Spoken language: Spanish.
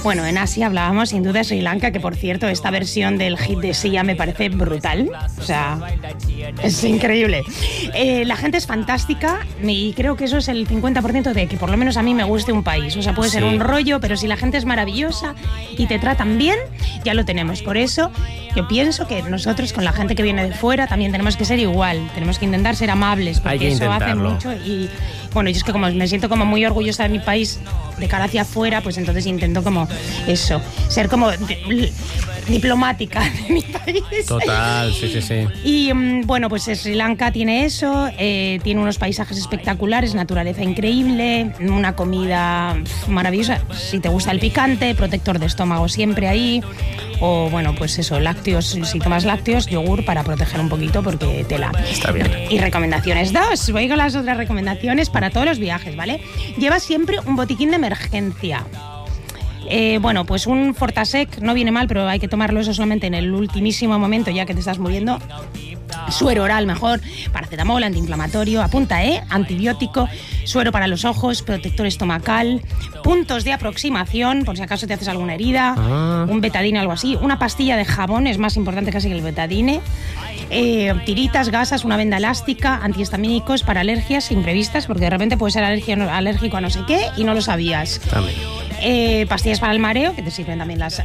Bueno, en Asia hablábamos sin duda de Sri Lanka, que por cierto, esta versión del hit de Sia me parece brutal. O sea, es increíble. La gente es fantástica y creo que eso es el 50% de que por lo menos a mí me guste un país. O sea, puede ser un rollo, pero si la gente es maravillosa y te tratan bien, ya lo tenemos. Por eso yo pienso que nosotros con la gente que viene de fuera también tenemos que ser igual. Tenemos que intentar ser amables, porque eso hace mucho. Y bueno, yo es que como me siento como muy orgullosa de mi país de cara hacia afuera, pues entonces intento como eso, ser como diplomática de mi país. Total, sí. Y bueno, pues Sri Lanka tiene eso, tiene unos paisajes espectaculares, naturaleza increíble, una comida maravillosa, si te gusta el picante, protector de estómago siempre ahí, o bueno, pues eso, lácteos, si tomas lácteos, yogur para proteger un poquito porque tela. Está bien. Y recomendaciones 2, voy con las otras recomendaciones para todos los viajes, ¿vale? Lleva siempre un botiquín de emergencia. Bueno, pues un Fortasec no viene mal, pero hay que tomarlo eso solamente en el ultimísimo momento, ya que te estás muriendo. Suero oral mejor, paracetamol, antiinflamatorio, apunta, antibiótico, suero para los ojos, protector estomacal, puntos de aproximación, por si acaso te haces alguna herida, un betadine, algo así, una pastilla de jabón, es más importante casi que el betadine, tiritas, gasas, una venda elástica, antihistamínicos para alergias imprevistas, porque de repente puedes ser alérgico a no sé qué y no lo sabías. También. Pastillas para el mareo, que te sirven también las